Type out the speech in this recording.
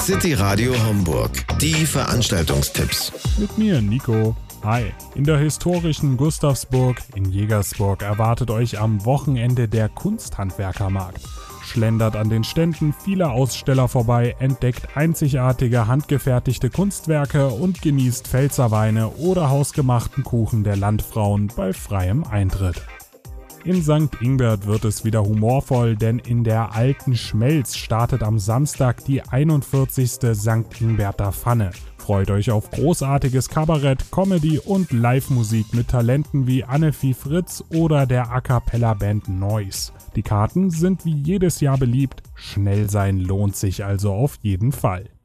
City Radio Homburg. Die Veranstaltungstipps. Mit mir, Nico. Hi. In der historischen Gustavsburg in Jägersburg erwartet euch am Wochenende der Kunsthandwerkermarkt. Schlendert an den Ständen vieler Aussteller vorbei, entdeckt einzigartige handgefertigte Kunstwerke und genießt Pfälzerweine oder hausgemachten Kuchen der Landfrauen bei freiem Eintritt. In St. Ingbert wird es wieder humorvoll, denn in der Alten Schmelz startet am Samstag die 41. St. Ingberter Pfanne. Freut euch auf großartiges Kabarett, Comedy und Live-Musik mit Talenten wie Anne-Fie Fritz oder der A-Cappella-Band Noise. Die Karten sind wie jedes Jahr beliebt, schnell sein lohnt sich also auf jeden Fall.